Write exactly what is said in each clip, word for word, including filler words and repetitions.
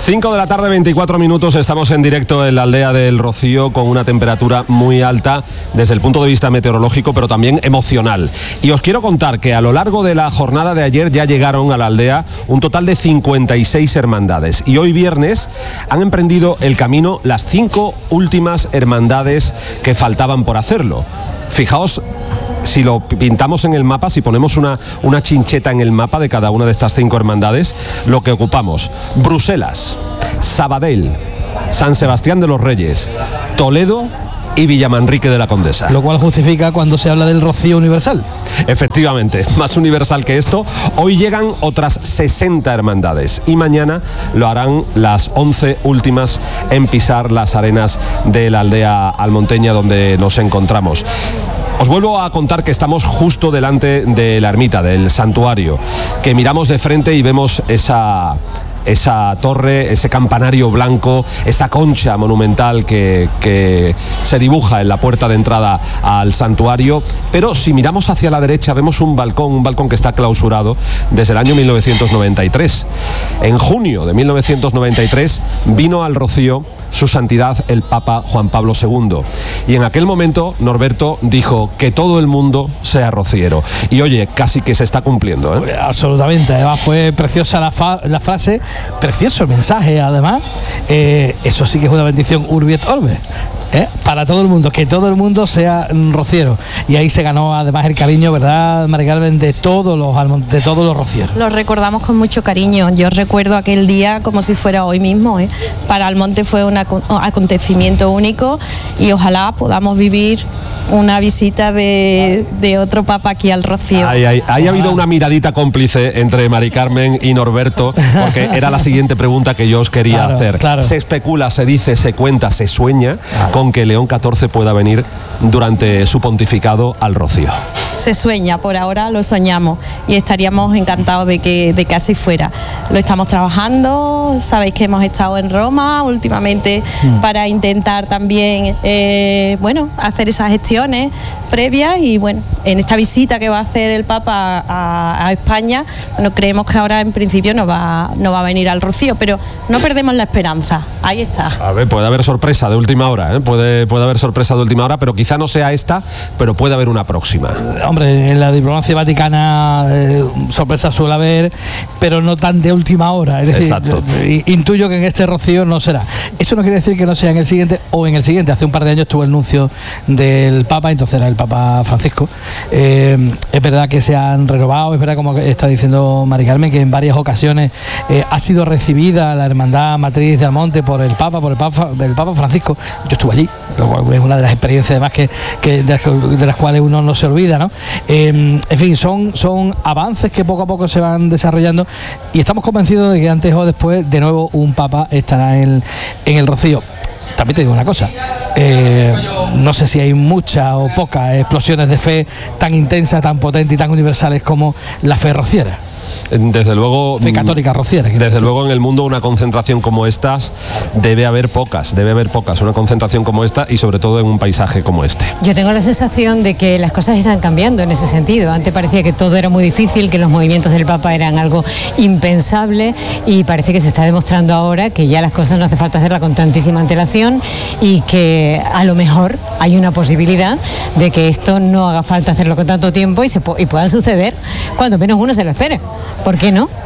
cinco de la tarde, veinticuatro minutos, estamos en directo en la aldea del Rocío con una temperatura muy alta desde el punto de vista meteorológico, pero también emocional. Y os quiero contar que a lo largo de la jornada de ayer ya llegaron a la aldea un total de cincuenta y seis hermandades. Y hoy viernes han emprendido el camino las cinco últimas hermandades que faltaban por hacerlo. Fijaos, si lo pintamos en el mapa, si ponemos una, una chincheta en el mapa de cada una de estas cinco hermandades, lo que ocupamos: Bruselas, Sabadell, San Sebastián de los Reyes, Toledo y Villamanrique de la Condesa. Lo cual justifica cuando se habla del Rocío universal. Efectivamente, más universal que esto. Hoy llegan otras sesenta hermandades y mañana lo harán las once últimas en pisar las arenas de la aldea almonteña donde nos encontramos. Os vuelvo a contar que estamos justo delante de la ermita, del santuario, que miramos de frente y vemos esa... esa torre, ese campanario blanco, esa concha monumental que, que se dibuja en la puerta de entrada al santuario. Pero si miramos hacia la derecha vemos un balcón, un balcón que está clausurado desde el año mil novecientos noventa y tres. En junio de mil novecientos noventa y tres vino al Rocío su santidad el Papa Juan Pablo segundo. Y en aquel momento Norberto dijo que todo el mundo sea rociero. Y oye, casi que se está cumpliendo, ¿eh? Absolutamente, además fue preciosa la, fa- la frase, precioso el mensaje, además. Eh, eso sí que es una bendición urbi et orbe. ¿Eh? Para todo el mundo, que todo el mundo sea rociero. Y ahí se ganó además el cariño, ¿verdad, Mari Carmen?, de todos los de todos los rocieros. Los recordamos con mucho cariño. Yo recuerdo aquel día como si fuera hoy mismo, ¿eh? Para Almonte fue un acontecimiento único y ojalá podamos vivir una visita de, de otro papa aquí al Rocío. Ahí, ahí, ahí ha habido una miradita cómplice entre Mari Carmen y Norberto, porque era la siguiente pregunta que yo os quería claro, hacer. Claro. Se especula, se dice, se cuenta, se sueña claro. con que León catorce pueda venir durante su pontificado al Rocío. Se sueña, por ahora lo soñamos y estaríamos encantados de que, de que así fuera. Lo estamos trabajando, sabéis que hemos estado en Roma últimamente mm. para intentar también, eh, bueno, hacer esas gestiones previas y bueno, en esta visita que va a hacer el Papa a, a España, bueno, creemos que ahora en principio no va, no va a venir al Rocío, pero no perdemos la esperanza, ahí está. A ver, puede haber sorpresa de última hora, ¿eh? puede, puede haber sorpresa de última hora, pero quizá no sea esta, pero puede haber una próxima. Hombre, en la diplomacia vaticana eh, sorpresa suele haber, pero no tan de última hora, es decir, exacto. Intuyo que en este Rocío no será. Eso no quiere decir que no sea en el siguiente o en el siguiente. Hace un par de años tuvo el nuncio del Papa, entonces era el Papa Francisco. Eh, es verdad que se han renovado, es verdad, como está diciendo Mari Carmen, que en varias ocasiones eh, ha sido recibida la hermandad matriz de Almonte por el Papa, por el Papa, el Papa Francisco. Yo estuve allí, lo cual es una de las experiencias además que, que de, las, de las cuales uno no se olvida, ¿no? Eh, en fin, son, son avances que poco a poco se van desarrollando y estamos convencidos de que antes o después de nuevo un Papa estará en, en el Rocío. También te digo una cosa, eh, no sé si hay muchas o pocas explosiones de fe tan intensas, tan potentes y tan universales como la fe rociera. Desde luego, fe católica rociera. Desde decir. luego en el mundo una concentración como estas debe haber pocas, debe haber pocas, una concentración como esta y sobre todo en un paisaje como este. Yo tengo la sensación de que las cosas están cambiando en ese sentido. Antes parecía que todo era muy difícil, que los movimientos del Papa eran algo impensable y parece que se está demostrando ahora que ya las cosas no hace falta hacerlas con tantísima antelación y que a lo mejor hay una posibilidad de que esto no haga falta hacerlo con tanto tiempo y, se po- y pueda suceder cuando menos uno se lo espere. ¿Por qué no?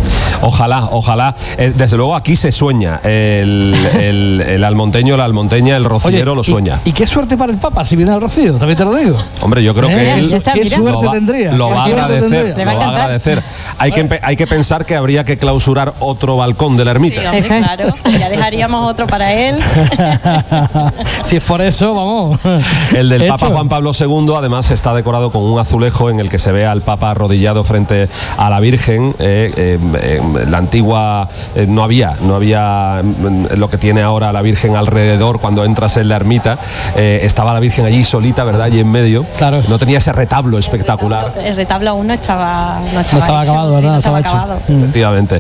Ojalá, ojalá. Eh, desde luego aquí se sueña. El, el, el almonteño, la almonteña, el rociero Oye, lo sueña. Y, y qué suerte para el Papa si viene al Rocío, también te lo digo. Hombre, yo creo ¿Eh? que él está, qué suerte lo va, tendría. Lo va a agradecer. Le va a lo va a agradecer. Hay que, hay que pensar que habría que clausurar otro balcón de la ermita. Sí, hombre, claro, ya dejaríamos otro para él. Si es por eso, vamos. El del Papa Juan Pablo segundo además está decorado con un azulejo en el que se ve al Papa arrodillado frente a la Virgen. Eh, eh, eh, la antigua eh, no había, no había eh, lo que tiene ahora la Virgen alrededor cuando entras en la ermita. Eh, estaba la Virgen allí solita, ¿verdad? Allí en medio. Claro. No tenía ese retablo espectacular. El retablo aún no estaba, no estaba, no estaba acabado. acabado, sí, ¿verdad? no estaba Estaba hecho. acabado. Mm. Efectivamente.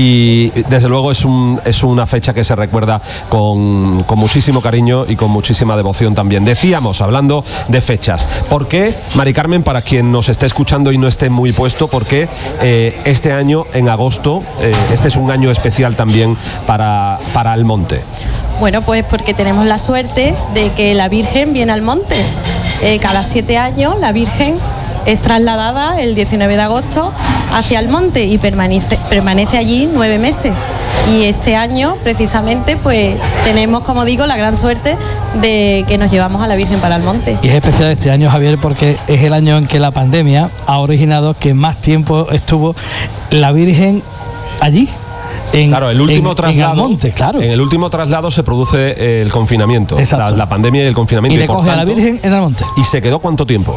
Y desde luego es, un, es una fecha que se recuerda con, con muchísimo cariño y con muchísima devoción también. Decíamos, hablando de fechas, ¿por qué, Mari Carmen, para quien nos esté escuchando y no esté muy puesto, por qué eh, este año, en agosto, eh, este es un año especial también para, para Almonte? Bueno, pues porque tenemos la suerte de que la Virgen viene al monte. Eh, cada siete años la Virgen es trasladada el diecinueve de agosto hacia el monte y permanece, permanece allí nueve meses. Y este año, precisamente, pues tenemos, como digo, la gran suerte de que nos llevamos a la Virgen para el monte. Y es especial este año, Javier, porque es el año en que la pandemia ha originado que más tiempo estuvo la Virgen allí. En, claro, el último en, traslado. En Almonte, claro. En el último traslado se produce eh, el confinamiento. Exacto. La, la pandemia y el confinamiento. Y le y por coge tanto, a la Virgen en Almonte. ¿Y se quedó cuánto tiempo?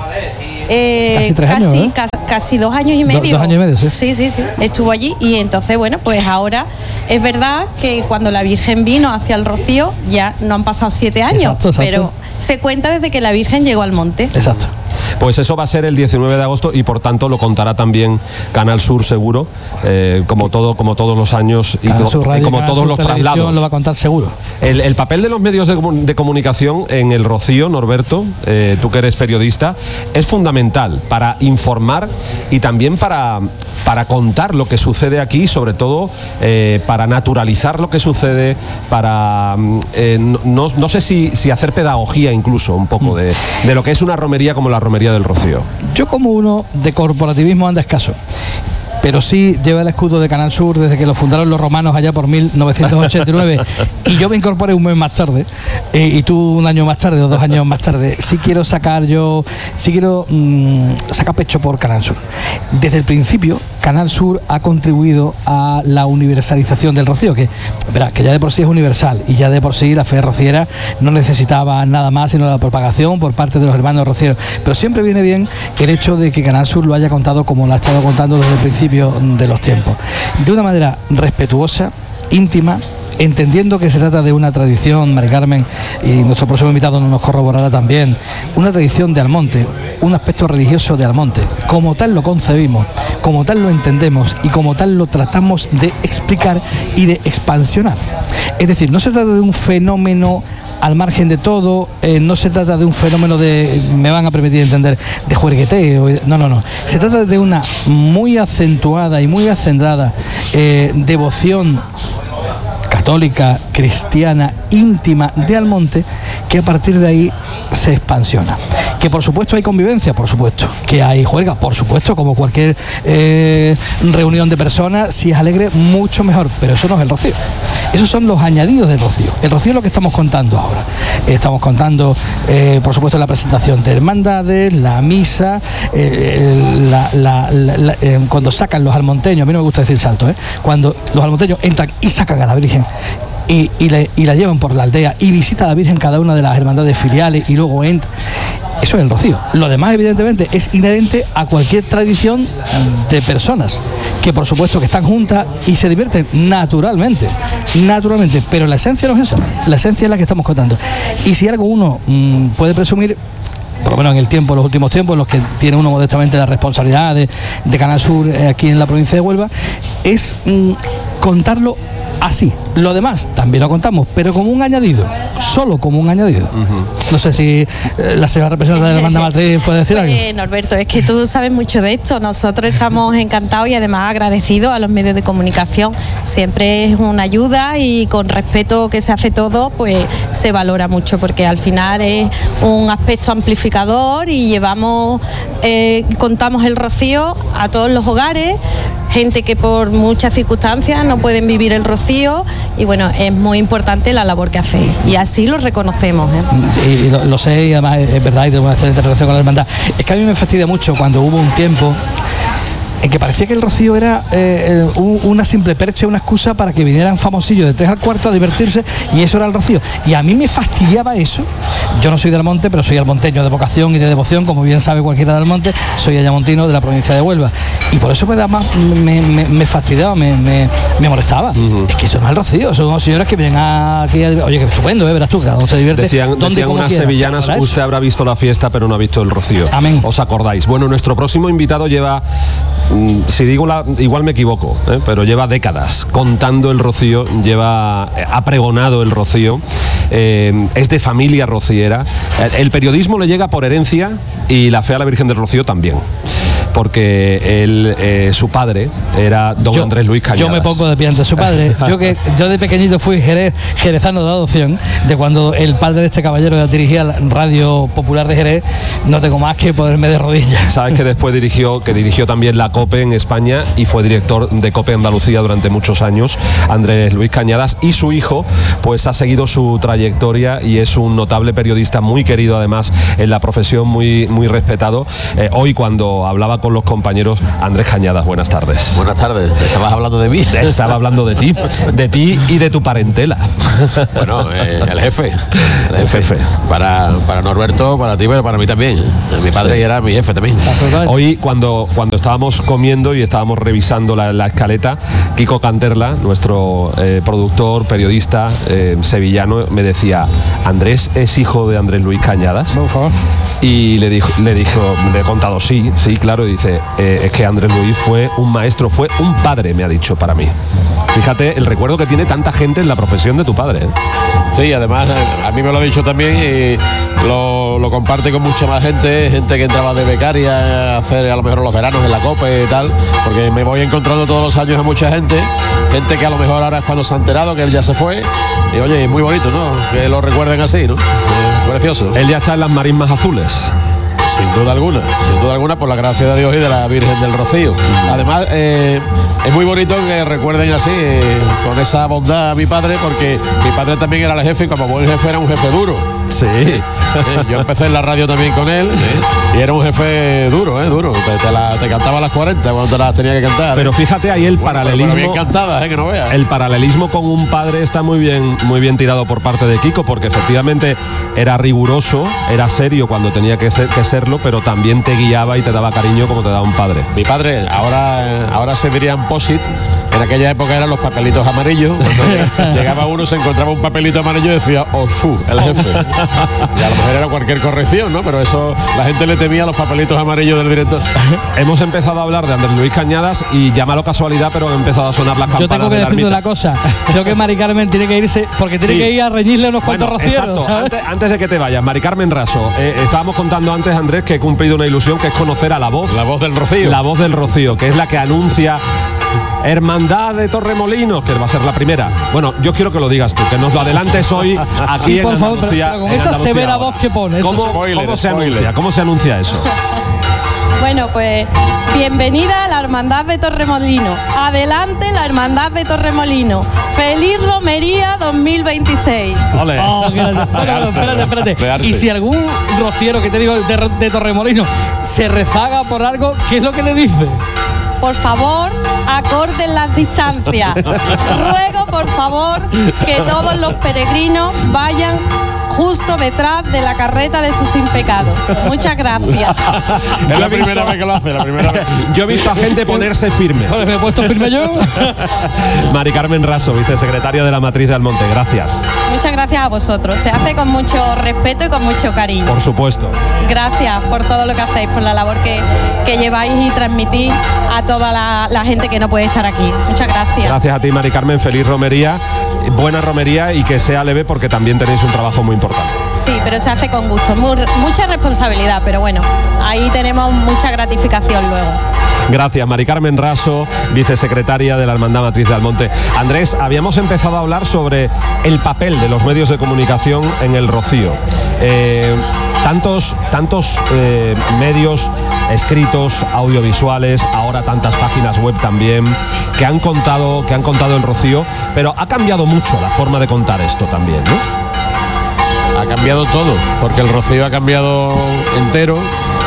Eh, casi tres años, casi, ¿verdad? casi, casi dos años y medio. Do, dos años y medio, sí. Sí, sí, sí. Estuvo allí y entonces, bueno, pues ahora es verdad que cuando la Virgen vino hacia el Rocío ya no han pasado siete años, Exacto, exacto. pero se cuenta desde que la Virgen llegó al monte. Exacto. Pues eso va a ser el diecinueve de agosto y por tanto lo contará también Canal Sur seguro, eh, como todo, como todos los años y, Canal co- Sur Radio, y como Canal todos Sur los Televisión traslados. lo va a contar seguro. El, el papel de los medios de, comu- de comunicación en el Rocío, Norberto, eh, tú que eres periodista, es fundamental para informar y también para, para contar lo que sucede aquí, sobre todo eh, para naturalizar lo que sucede, para mm, eh, no, no, no sé si, si hacer pedagogía incluso un poco de, de lo que es una romería como la romería del Rocío. Yo como uno de corporativismo anda escaso, pero sí lleva el escudo de Canal Sur desde que lo fundaron los romanos allá por mil novecientos ochenta y nueve y yo me incorporé un mes más tarde eh, y tú un año más tarde o dos años más tarde. Sí quiero sacar yo, sí quiero mmm, sacar pecho por Canal Sur. Desde el principio Canal Sur ha contribuido a la universalización del Rocío, que, verá, que ya de por sí es universal y ya de por sí la fe rociera no necesitaba nada más sino la propagación por parte de los hermanos rocieros, pero siempre viene bien el hecho de que Canal Sur lo haya contado como lo ha estado contando desde el principio de los tiempos, de una manera respetuosa, íntima, entendiendo que se trata de una tradición, Mari Carmen, y nuestro próximo invitado nos corroborará también, una tradición de Almonte, un aspecto religioso de Almonte. Como tal lo concebimos, como tal lo entendemos y como tal lo tratamos de explicar y de expansionar. Es decir, no se trata de un fenómeno al margen de todo, eh, no se trata de un fenómeno de, me van a permitir entender, de juergueteo, no, no, no. Se trata de una muy acentuada y muy acendrada eh, devoción católica, cristiana, íntima de Almonte, que a partir de ahí se expansiona. Que por supuesto hay convivencia, por supuesto. Que hay juerga, por supuesto, como cualquier eh, reunión de personas, si es alegre, mucho mejor. Pero eso no es el Rocío. Esos son los añadidos del Rocío. El Rocío es lo que estamos contando ahora. Estamos contando, eh, por supuesto, la presentación de hermandades, la misa, eh, la, la, la, la, eh, cuando sacan los almonteños, a mí no me gusta decir salto, ¿eh? Cuando los almonteños entran y sacan a la Virgen y, y, le, y la llevan por la aldea y visita a la Virgen cada una de las hermandades filiales y luego entra. Eso es el Rocío. Lo demás, evidentemente, es inherente a cualquier tradición de personas que, por supuesto, que están juntas y se divierten naturalmente, naturalmente. Pero la esencia no es esa. La esencia es la que estamos contando. Y si algo uno mmm, puede presumir, por lo menos en el tiempo, en los últimos tiempos, en los que tiene uno modestamente la responsabilidad de, de Canal Sur eh, aquí en la provincia de Huelva, es mmm, contarlo así. Lo demás también lo contamos, pero como un añadido, solo como un añadido. Uh-huh. No sé si eh, la señora representante de la Hermandad Matriz puede decir algo. Eh, Norberto, es que tú sabes mucho de esto. Nosotros estamos encantados y además agradecidos a los medios de comunicación. Siempre es una ayuda y con respeto que se hace todo, pues se valora mucho, porque al final es un aspecto amplificador y llevamos, eh, contamos el Rocío a todos los hogares. Gente que por muchas circunstancias no pueden vivir el Rocío y bueno, es muy importante la labor que hacéis y así lo reconocemos, ¿eh? Y lo, lo sé y además es verdad y tengo una excelente relación con la hermandad. Es que a mí me fastidia mucho cuando hubo un tiempo en que parecía que el Rocío era eh, un, una simple percha, una excusa para que vinieran famosillos de tres al cuarto a divertirse y eso era el Rocío. Y a mí me fastidiaba eso. Yo no soy del Monte, pero soy almonteño de vocación y de devoción, como bien sabe cualquiera del Monte. Soy ayamontino de la provincia de Huelva. Y por eso me, da más, me, me, me fastidiaba, me, me, me molestaba. Uh-huh. Es que eso no es el Rocío, son unos señores que vienen aquí a... Oye, que estupendo, ¿eh? Verás tú, cada uno se divierte. Decían, decían unas quiera. sevillanas, usted habrá visto la fiesta, pero no ha visto el Rocío. Amén. ¿Os acordáis? Bueno, nuestro próximo invitado lleva si digo la, igual me equivoco, ¿eh? pero lleva décadas contando el rocío, lleva, ha pregonado el rocío, eh, es de familia rociera. El, el periodismo le llega por herencia y la fe a la Virgen del Rocío también. Porque él, eh, su padre era don yo, Andrés Luis Cañadas. Yo me pongo de pie ante su padre. Yo que yo de pequeñito fui jerez, jerezano de adopción, de cuando el padre de este caballero dirigía la Radio Popular de Jerez, no tengo más que ponerme de rodillas. Sabes que después dirigió, que dirigió también la COPE en España y fue director de COPE Andalucía durante muchos años, Andrés Luis Cañadas, y su hijo pues ha seguido su trayectoria y es un notable periodista, muy querido además en la profesión, muy, muy respetado. Eh, hoy cuando hablaba con los compañeros, Andrés Cañadas, buenas tardes. Buenas tardes, ¿estabas hablando de mí? Estaba hablando de ti, de ti y de tu parentela. Bueno, eh, el jefe, el, el jefe. Para, para Norberto, para ti, pero para mí también. Mi padre sí. Era mi jefe también. Hoy cuando, cuando estábamos comiendo y estábamos revisando la, la escaleta, Kiko Canterla, nuestro eh, productor, periodista eh, sevillano, me decía, ¿Andrés es hijo de Andrés Luis Cañadas? Por favor. Y le dijo, le dijo, le he contado sí, sí, claro, y dice, eh, es que Andrés Luis fue un maestro, fue un padre, me ha dicho, para mí. Fíjate el recuerdo que tiene tanta gente en la profesión de tu padre, ¿eh? Sí, además a mí me lo ha dicho también y lo, lo comparte con mucha más gente, gente que entraba de becaria a hacer a lo mejor los veranos en la COPE y tal, porque me voy encontrando todos los años a mucha gente, gente que a lo mejor ahora es cuando se ha enterado que él ya se fue, y oye, es muy bonito, ¿no? Que lo recuerden así, ¿no? Eh, precioso. Él ya está en las marismas azules. Sin duda alguna, sin duda alguna, por la gracia de Dios y de la Virgen del Rocío. Además, eh, es muy bonito que recuerden así, eh, con esa bondad a mi padre, porque mi padre también era el jefe y como buen jefe era un jefe duro. Sí. Eh, yo empecé en la radio también con él eh, y era un jefe duro, eh, duro. Te, te, la, te cantaba a las cuarenta cuando te las tenía que cantar. Pero fíjate ahí el bueno, paralelismo. Pero bien cantadas, eh, que no veas. El paralelismo con un padre está muy bien, muy bien tirado por parte de Kiko, porque efectivamente era riguroso, era serio cuando tenía que, ser, que serlo, pero también te guiaba y te daba cariño como te daba un padre. Mi padre, ahora, ahora se dirían posit. En aquella época eran los papelitos amarillos. Cuando llegaba uno, se encontraba un papelito amarillo y decía, oh, fu, el jefe. Y a lo mejor era cualquier corrección, ¿no? Pero eso, la gente le temía los papelitos amarillos del director. Hemos empezado a hablar de Andrés Luis Cañadas y llámalo casualidad, pero han empezado a sonar las campanas. Yo tengo que decirte una cosa. Creo que Mari Carmen tiene que irse, porque tiene sí. que ir a reñirle unos bueno, cuantos rocieros. Exacto. Antes, antes de que te vayas, Mari Carmen Raso, eh, estábamos contando antes, Andrés, que he cumplido una ilusión, que es conocer a la voz. La voz del Rocío. La voz del Rocío, que es la que anuncia Hermandad de Torremolinos, que va a ser la primera. Bueno, yo quiero que lo digas tú, que nos lo adelantes hoy aquí sí, en Andalucía. Favor, pero, pero con esa Andalucía severa ahora. voz que pone. ¿Cómo, spoiler, ¿cómo se spoiler. anuncia? ¿Cómo se anuncia eso? Bueno, pues bienvenida a la Hermandad de Torremolinos. Adelante la Hermandad de Torremolinos. Feliz Romería dos mil veintiséis. Ole. Oh, bueno, bueno, espérate, espérate. Y si algún rociero que te digo de, de Torremolinos se rezaga por algo, ¿qué es lo que le dice? Por favor, acorten las distancias. Ruego, por favor, que todos los peregrinos vayan justo detrás de la carreta de sus sin pecado. Muchas gracias. Es la primera vez que lo hace, la primera vez. Yo he visto a gente ponerse firme. ¿Me he puesto firme yo? Mari Carmen Raso, vicesecretaria de la Matriz de Almonte, gracias. Muchas gracias a vosotros. Se hace con mucho respeto y con mucho cariño. Por supuesto. Gracias por todo lo que hacéis, por la labor que, que lleváis y transmitís a toda la, la gente que no puede estar aquí. Muchas gracias. Gracias a ti, Mari Carmen. Feliz romería, buena romería y que sea leve, porque también tenéis un trabajo muy importante. Sí, pero se hace con gusto. Muy, mucha responsabilidad, pero bueno, ahí tenemos mucha gratificación luego. Gracias, Mari Carmen Raso, vicesecretaria de la Hermandad Matriz de Almonte. Andrés, habíamos empezado a hablar sobre el papel de los medios de comunicación en el Rocío. Eh, tantos tantos eh, medios escritos, audiovisuales, ahora tantas páginas web también, que han contado, que han contado el Rocío, pero ha cambiado mucho la forma de contar esto también, ¿no? Ha cambiado todo, porque el Rocío ha cambiado entero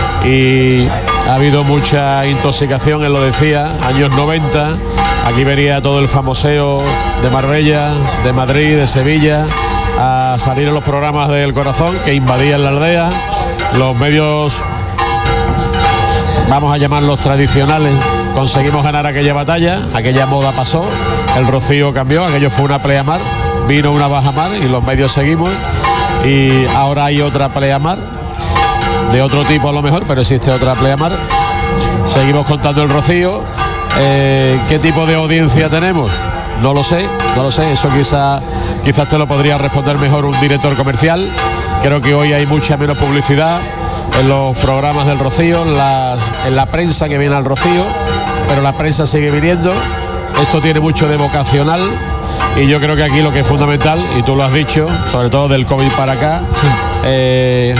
y ha habido mucha intoxicación, él lo decía, años noventa, aquí venía todo el famoseo de Marbella, de Madrid, de Sevilla, a salir en los programas del corazón que invadían la aldea, los medios, vamos a llamarlos tradicionales, conseguimos ganar aquella batalla, aquella moda pasó, el Rocío cambió, aquello fue una pleamar, vino una bajamar y los medios seguimos. Y ahora hay otra pleamar, de otro tipo a lo mejor, pero existe otra pleamar. seguimos contando el rocío. Eh, ¿Qué tipo de audiencia tenemos? No lo sé, no lo sé, eso quizás quizás te lo podría responder mejor un director comercial. Creo que hoy hay mucha menos publicidad en los programas del Rocío, en, las, en la prensa que viene al Rocío, pero la prensa sigue viniendo. Esto tiene mucho de vocacional y yo creo que aquí lo que es fundamental, y tú lo has dicho, sobre todo del COVID para acá, sí. eh,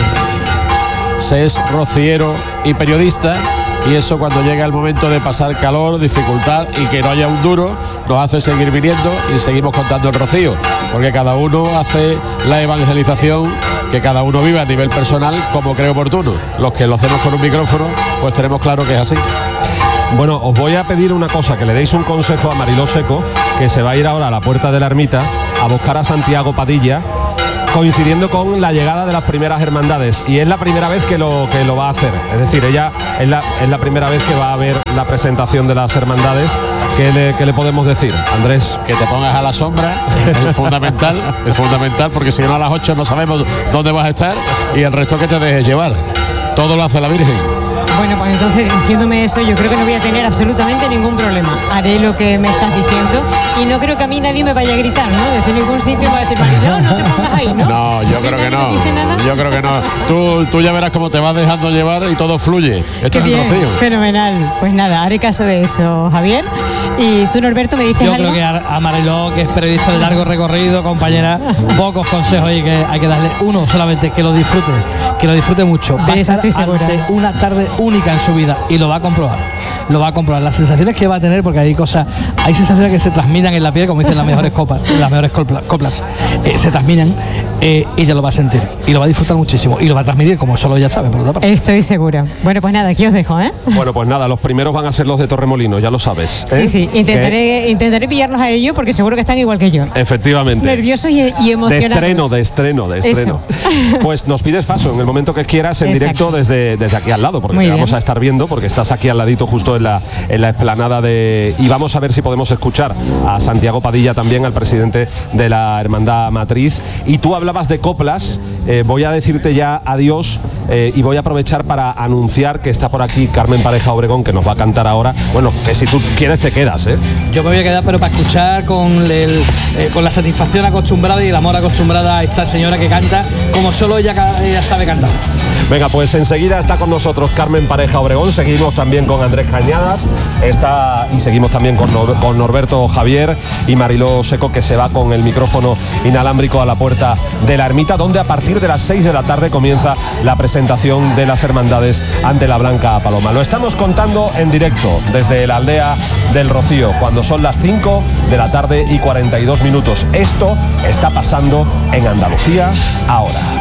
se es rociero y periodista. Y eso, cuando llega el momento de pasar calor, dificultad y que no haya un duro, nos hace seguir viniendo y seguimos contando el rocío, porque cada uno hace la evangelización que cada uno vive a nivel personal como cree oportuno. Los que lo hacemos con un micrófono, pues tenemos claro que es así. Bueno, os voy a pedir una cosa, que le deis un consejo a Mariló Seco, que se va a ir ahora a la puerta de la ermita a buscar a Santiago Padilla, coincidiendo con la llegada de las primeras hermandades, y es la primera vez que lo que lo va a hacer, es decir, ella es la, es la primera vez que va a ver la presentación de las hermandades. ¿Qué le, qué le podemos decir, Andrés? Que te pongas a la sombra, es fundamental, es fundamental, porque si no a las ocho no sabemos dónde vas a estar, y el resto que te dejes llevar, todo lo hace la Virgen. Bueno, pues entonces, diciéndome eso, yo creo que no voy a tener absolutamente ningún problema. Haré lo que me estás diciendo y no creo que a mí nadie me vaya a gritar, ¿no? Desde ningún sitio me va a decir, Mariló, no te pongas ahí, ¿no? No, yo creo que no. Yo creo que no. Tú, tú ya verás cómo te vas dejando llevar y todo fluye. Esto es el Rocío. Fenomenal. Pues nada, haré caso de eso, Javier. Y tú, Norberto, me dices yo algo. Yo creo que a Mariló, que es periodista de largo recorrido, compañera, pocos consejos y que hay que darle uno solamente, que lo disfrute, que lo disfrute mucho. Va de eso estoy segura. Una tarde única en su vida y lo va a comprobar. Lo va a comprobar. Las sensaciones que va a tener, porque hay cosas, hay sensaciones que se transmitan en la piel, como dicen las mejores copas, las mejores coplas, eh, se transmitan, eh, ella lo va a sentir y lo va a disfrutar muchísimo y lo va a transmitir como solo ella sabe, por otra parte. Estoy segura. Bueno, pues nada, aquí os dejo, ¿eh? Bueno, pues nada, los primeros van a ser los de Torremolinos, ya lo sabes, ¿eh? Sí, sí, intentaré, intentaré pillarlos a ellos porque seguro que están igual que yo. Efectivamente. Nerviosos y, y emocionados. De estreno, de estreno, de estreno. Eso. Pues nos pides paso en el momento que quieras, en Exacto. directo desde, desde aquí al lado, porque Muy te bien. vamos a estar viendo, porque estás aquí al ladito justo en la, en la explanada de... Y vamos a ver si podemos escuchar a Santiago Padilla también, al presidente de la Hermandad Matriz. Y tú hablabas de coplas, eh, voy a decirte ya adiós eh, y voy a aprovechar para anunciar que está por aquí Carmen Pareja Obregón, que nos va a cantar ahora. Bueno, que si tú quieres te quedas, ¿eh? Yo me voy a quedar, pero para escuchar con, el, eh, con la satisfacción acostumbrada y el amor acostumbrada a esta señora que canta como solo ella, ella sabe cantar. Venga, pues enseguida está con nosotros Carmen Pareja Obregón, seguimos también con Andrés Cañadas, está, y seguimos también con, Nor, con Norberto Javier y Mariló Seco, que se va con el micrófono inalámbrico a la puerta de la ermita, donde a partir de las seis de la tarde comienza la presentación de las hermandades ante la Blanca Paloma. Lo estamos contando en directo desde la aldea del Rocío, cuando son las cinco de la tarde y cuarenta y dos minutos. Esto está pasando en Andalucía ahora.